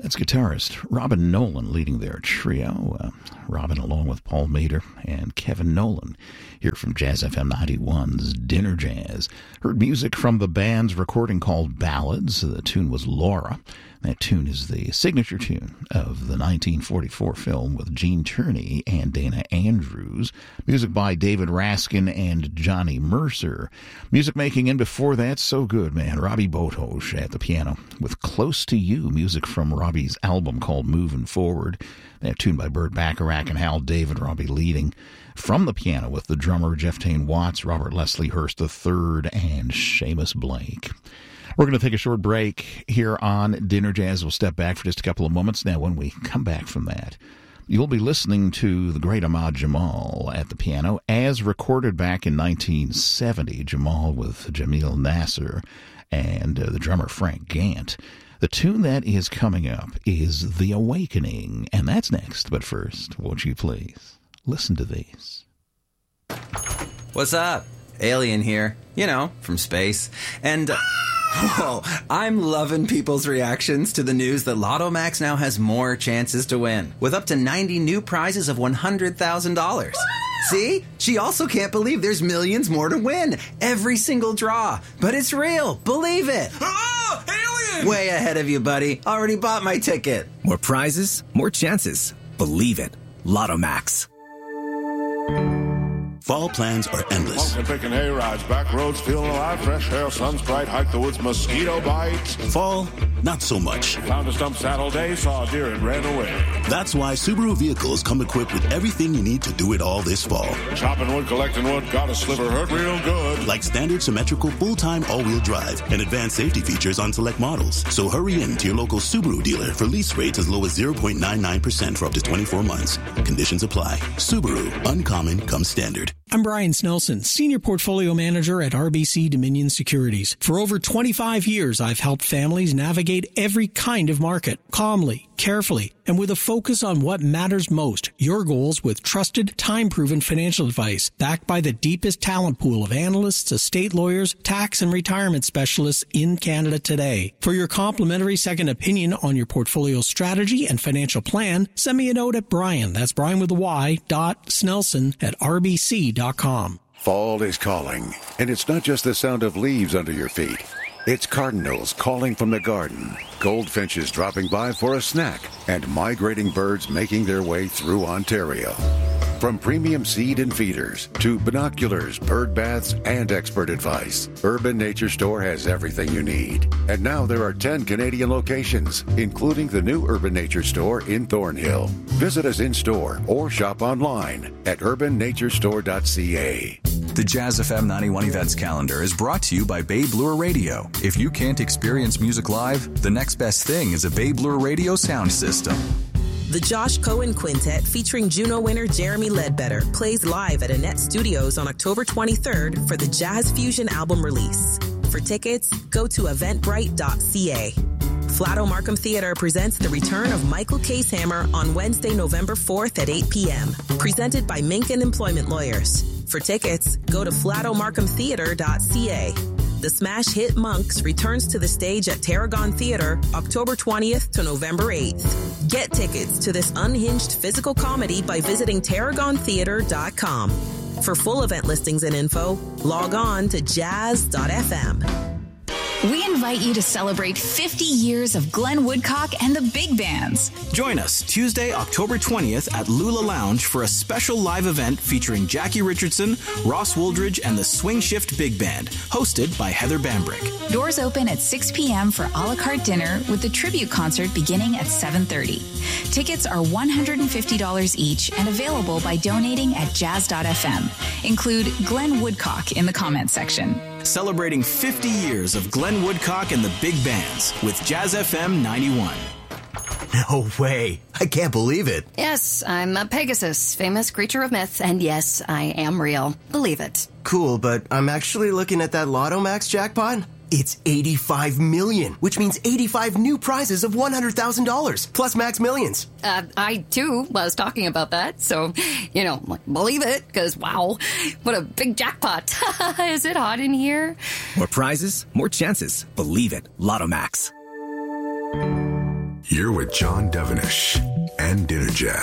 That's guitarist Robin Nolan leading their trio. Robin along with Paul Mader and Kevin Nolan here from Jazz FM 91's Dinner Jazz. Heard music from the band's recording called Ballads. The tune was Laura. That tune is the signature tune of the 1944 film with Gene Tierney and Dana Andrews. Music by David Raskin and Johnny Mercer. Music making in before that, so good, man. Robbie Botosh at the piano with Close to You, music from Robbie's album called Moving Forward. That tune by Burt Bacharach and Hal David, Robbie leading from the piano with the drummer Jeff Tain Watts, Robert Leslie Hurst III, and Seamus Blake. We're going to take a short break here on Dinner Jazz. We'll step back for just a couple of moments. Now, when we come back from that, you'll be listening to the great Ahmad Jamal at the piano, as recorded back in 1970. Jamal with Jamil Nasser and the drummer Frank Gant. The tune that is coming up is The Awakening, and that's next. But first, won't you please listen to these? What's up? Alien here, from space. And... Whoa, I'm loving people's reactions to the news that Lotto Max now has more chances to win, with up to 90 new prizes of $100,000. See? She also can't believe there's millions more to win. Every single draw. But it's real. Believe it. Oh, alien! Way ahead of you, buddy. Already bought my ticket. More prizes, more chances. Believe it. Lotto Max. Fall plans are endless. Pumpkin picking hay rides, back roads, feeling alive, fresh air, sun's bright, hike the woods, mosquito bites. Fall, not so much. Found a stump Saturday, saw a deer and ran away. That's why Subaru vehicles come equipped with everything you need to do it all this fall. Chopping wood, collecting wood, got a sliver, hurt real good. Like standard symmetrical full-time all-wheel drive and advanced safety features on select models. So hurry in to your local Subaru dealer for lease rates as low as 0.99% for up to 24 months. Conditions apply. Subaru, uncommon comes standard. I'm Brian Snelson, Senior Portfolio Manager at RBC Dominion Securities. For over 25 years, I've helped families navigate every kind of market, calmly, carefully, and with a focus on what matters most, your goals with trusted, time-proven financial advice, backed by the deepest talent pool of analysts, estate lawyers, tax and retirement specialists in Canada today. For your complimentary second opinion on your portfolio strategy and financial plan, send me a note at Brian, that's Brian with a Y, .Snelson at rbc.com. Fall is calling, and it's not just the sound of leaves under your feet. It's cardinals calling from the garden, goldfinches dropping by for a snack, and migrating birds making their way through Ontario. From premium seed and feeders to binoculars, bird baths, and expert advice, Urban Nature Store has everything you need. And now there are 10 Canadian locations, including the new Urban Nature Store in Thornhill. Visit us in-store or shop online at urbannaturestore.ca. The Jazz FM 91 Events Calendar is brought to you by Babe Lure Radio. If you can't experience music live, the next best thing is a Babe Lure Radio sound system. The Josh Cohen Quintet, featuring Juno winner Jeremy Ledbetter, plays live at Annette Studios on October 23rd for the Jazz Fusion album release. For tickets, go to eventbrite.ca. Flato Markham Theatre presents the return of Michael Casehammer on Wednesday, November 4th at 8 p.m., presented by Minkin Employment Lawyers. For tickets, go to flatomarkhamtheatre.ca. The smash hit Monks returns to the stage at Tarragon Theatre October 20th to November 8th. Get tickets to this unhinged physical comedy by visiting tarragontheatre.com. For full event listings and info, log on to jazz.fm. We invite you to celebrate 50 years of Glenn Woodcock and the Big Bands. Join us Tuesday, October 20th at Lula Lounge for a special live event featuring Jackie Richardson, Ross Wooldridge, and the Swing Shift Big Band, hosted by Heather Bambrick. Doors open at 6 p.m. for a la carte dinner with the tribute concert beginning at 7:30. Tickets are $150 each and available by donating at jazz.fm. Include Glenn Woodcock in the comments section. Celebrating 50 years of Glenn Woodcock and the Big Bands with Jazz FM 91. No way. I can't believe it. Yes, I'm a Pegasus, famous creature of myth, and yes, I am real. Believe it. Cool, but I'm actually looking at that Lotto Max jackpot. It's 85 million, which means 85 new prizes of $100,000, plus Max Millions. I, too, was talking about that, so, believe it, because, wow, what a big jackpot. Is it hot in here? More prizes, more chances. Believe it. Lotto Max. You're with John Devenish and Dinner Jazz.